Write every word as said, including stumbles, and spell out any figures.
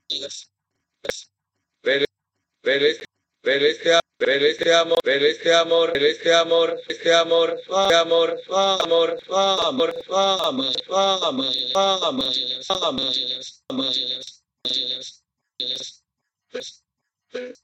ver, ver este, ver este, ver este amor, ver este amor, ver este amor, este amor, amor, amor, amor, amor, amor, amor, amor, amor,